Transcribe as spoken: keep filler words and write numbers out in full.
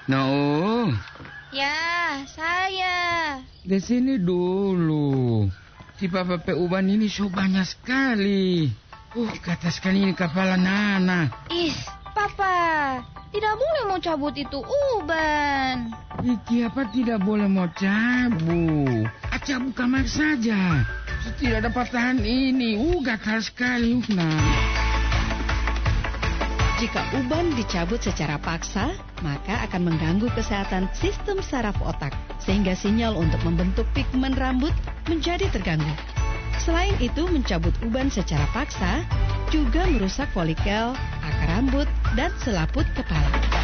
No. Ya, saya. Di sini dulu. Si Papa P. Uban ini so banyak sekali. Uh, kata sekali ini kepala Nana. Is, Papa, tidak boleh mau cabut itu uban. Iki apa tidak boleh mau cabut? Ah, cabut kamar saja. Tidak ada patahan ini. Uh, gatal sekali. Uh, nah. Jika uban dicabut secara paksa, maka akan mengganggu kesehatan sistem saraf otak, sehingga sinyal untuk membentuk pigmen rambut menjadi terganggu. Selain itu, mencabut uban secara paksa juga merusak folikel, akar rambut, dan selaput kepala.